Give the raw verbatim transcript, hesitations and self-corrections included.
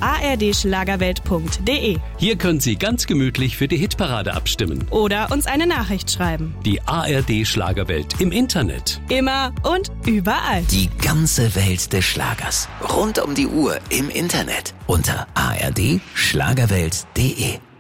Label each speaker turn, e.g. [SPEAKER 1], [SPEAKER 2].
[SPEAKER 1] a r d schlagerwelt punkt d e.
[SPEAKER 2] Hier können Sie ganz gemütlich für die Hitparade abstimmen.
[SPEAKER 1] Oder uns eine Nachricht schreiben.
[SPEAKER 2] Die A R D Schlagerwelt im Internet.
[SPEAKER 1] Immer und überall.
[SPEAKER 3] Die ganze Welt des Schlagers. Rund um die Uhr im Internet. Unter a r d schlagerwelt punkt d e.